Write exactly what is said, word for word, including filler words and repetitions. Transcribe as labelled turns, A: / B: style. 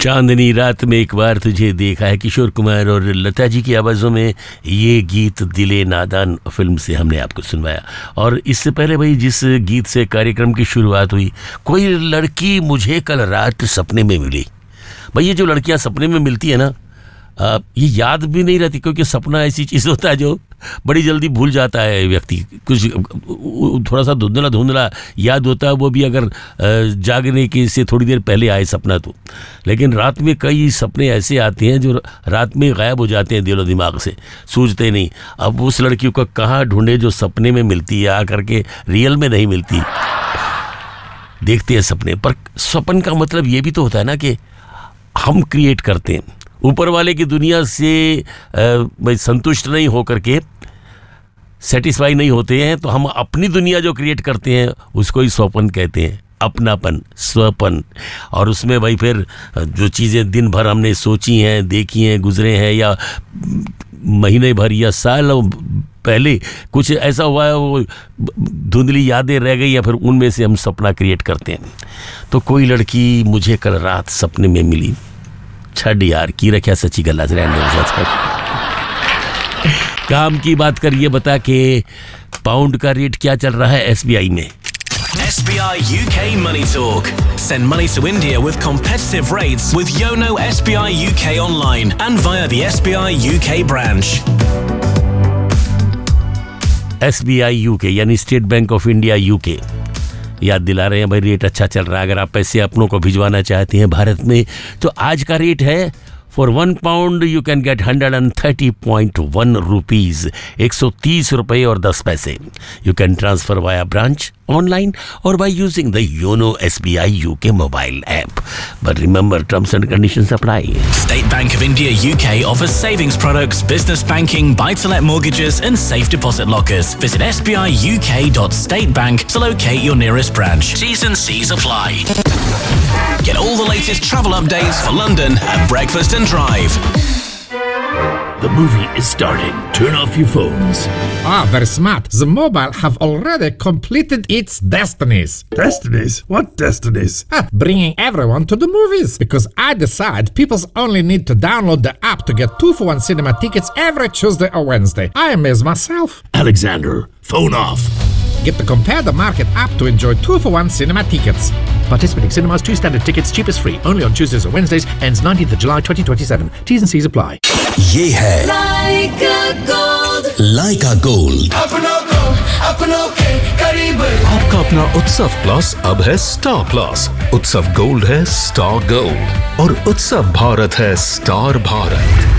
A: चांदनी रात में एक बार तुझे देखा है, किशोर कुमार और लता जी की आवाज़ों में ये गीत दिले नादान फिल्म से हमने आपको सुनवाया। और इससे पहले भाई जिस गीत से कार्यक्रम की शुरुआत हुई, कोई लड़की मुझे कल रात सपने में मिली। भाई ये जो लड़कियां सपने में मिलती है ना, आ, ये याद भी नहीं रहती, क्योंकि सपना ऐसी चीज़ होता है जो बड़ी जल्दी भूल जाता है व्यक्ति। कुछ थोड़ा सा धुंधला धुंधला याद होता है, वो भी अगर जागने के से थोड़ी देर पहले आए सपना तो। लेकिन रात में कई सपने ऐसे आते हैं जो रात में गायब हो जाते हैं दिलो दिमाग से, सूझते नहीं। अब उस लड़की को कहाँ ढूंढे जो सपने में मिलती है, आ करके रियल में नहीं मिलती। देखते हैं सपने, पर सपन का मतलब ये भी तो होता है ना कि हम क्रिएट करते हैं। ऊपर वाले की दुनिया से भाई संतुष्ट नहीं होकर के, सेटिस्फाई नहीं होते हैं, तो हम अपनी दुनिया जो क्रिएट करते हैं उसको ही स्वपन कहते हैं, अपनापन, स्वपन। और उसमें भाई फिर जो चीज़ें दिन भर हमने सोची हैं, देखी हैं, गुजरे हैं, या महीने भर या साल पहले कुछ ऐसा हुआ है, वो धुंधली यादें रह गई, या फिर उनमें से हम सपना क्रिएट करते हैं। तो कोई लड़की मुझे कल रात सपने में मिली, छड़ यार की रखा सच्ची गल्ला से काम की बात करिए। बता के पाउंड का रेट क्या चल रहा है एसबीआई में।
B: S B I U K Money Talk. Send money to India with competitive rates with Yono S B I U K online and via the S B I U K branch.
A: S B I U K यानी state bank of India UK याद दिला रहे हैं भाई, rate अच्छा चल रहा है। अगर आप पैसे अपनों को भिजवाना चाहते हैं भारत में, तो आज का रेट है for one pound you can get hundred and thirty point one rupees, एक सौ तीस रुपये और दस पैसे। You can transfer via branch, online और by using the YONO S B I UK mobile app. But remember, terms and conditions apply.
B: State Bank of India U K offers savings products, business banking, buy-to-let mortgages and safe deposit lockers. Visit s b i u k dot state bank to locate your nearest branch. T's and C's apply. Get all the latest travel updates for London at Breakfast and Drive.
C: The movie is starting. Turn off your phones.
D: Ah, very smart. The mobile have already completed its destinies.
C: Destinies? What destinies?
D: Ah, bringing everyone to the movies. Because I decide people only need to download the app to get two for one cinema tickets every Tuesday or Wednesday. I amaze myself.
C: Alexander, phone off.
D: Get the Compare the Market app to enjoy two for one cinema tickets. Participating cinemas, two standard tickets, cheapest free. Only on Tuesdays or Wednesdays. Ends nineteenth of July twenty twenty-seven. T's and C's apply.
E: ये है
F: Leica Gold.
E: लाइका gold.
F: अपनों को अपनों के करीब।
G: आपका अपना उत्सव प्लस अब है स्टार प्लस। उत्सव गोल्ड है स्टार गोल्ड और उत्सव भारत है स्टार भारत।